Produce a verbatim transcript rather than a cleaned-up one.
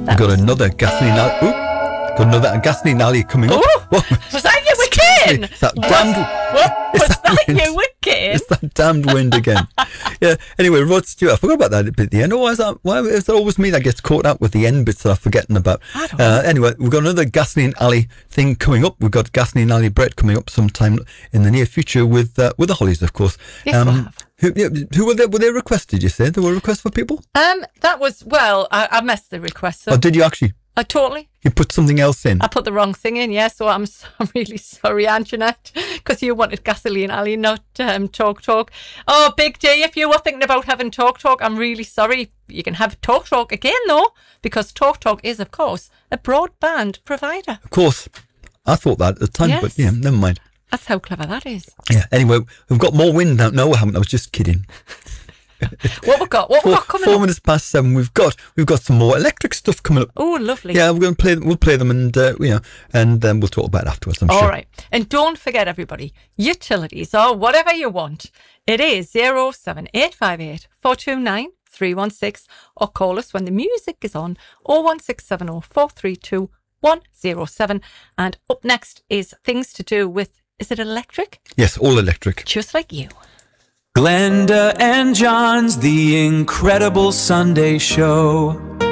We've got another gasoline alley. Ooh, got another gasoline alley coming up. Ooh, was that you again? It's that damned. What? Was that that wind. you again? It's that damned wind again. Yeah. Anyway, Rod Stewart. I forgot about that bit at the end. Oh, why is that? Why is it always me that gets caught up with the end bits that I'm forgetting about? I don't Uh, anyway, we've got another gasoline alley thing coming up. We've got gasoline alley bread coming up sometime in the near future with uh, with the Hollies, of course. Yes, we'll have. Who, yeah, who were they? Were they requested? You said there were requests for people, Um, that was well. I, I messed the request or up. did you actually? I totally. You put something else in. I put the wrong thing in. Yeah, so I'm, so, I'm really sorry, Anjanette, because you wanted gasoline alley, not um, talk talk. Oh, Big D, if you were thinking about having talk talk, I'm really sorry. You can have talk talk again though, because talk talk is, of course, a broadband provider. Of course, I thought that at the time, Yes. but yeah, never mind. That's how clever that is. Yeah. Anyway, we've got more wind now. No, we haven't. I was just kidding. What we got? What we Four, got coming four up? minutes past seven. We've got we've got some more electric stuff coming up. Oh, lovely. Yeah, we're going to play. We'll play them, and uh, you know, and then we'll talk about it afterwards. I'm All sure. right. And don't forget, everybody, utilities or whatever you want. It is zero seven eight five eight four two nine three one six, or call us when the music is on oh one six seven oh four three two one oh seven. And up next is things to do with, is it electric? Yes, all electric. Just like you. Glenda and John's The Incredible Sunday Show.